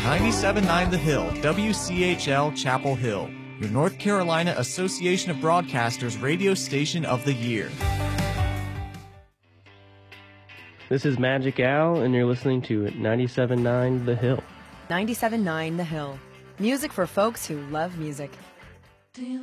97.9 The Hill, WCHL Chapel Hill, your North Carolina Association of Broadcasters radio station of the year. This is Magic Al, and you're listening to 97.9 The Hill. 97.9 The Hill. Music for folks who love music.